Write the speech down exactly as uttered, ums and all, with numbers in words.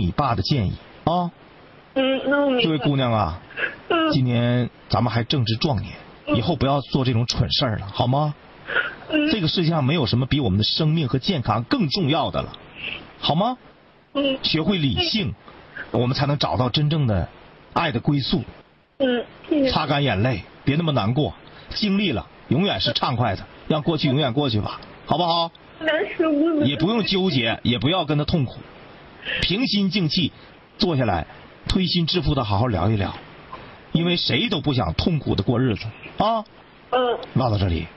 你爸的建议啊。 嗯，那我明白。 这位姑娘啊， 嗯， 今年咱们还正值壮年，以后不要做这种蠢事儿了，好吗？ 嗯， 这个世界上没有什么比我们的生命和健康更重要的了，好吗？ 嗯， 学会理性，我们才能找到真正的爱的归宿。 嗯，谢谢。 擦干眼泪，别那么难过，经历了永远是畅快的，让过去永远过去吧，好不好？ 但是我也不用纠结，也不要跟他痛苦，平心静气坐下来，推心置腹的好好聊一聊，因为谁都不想痛苦的过日子啊。 嗯， 唠到这里。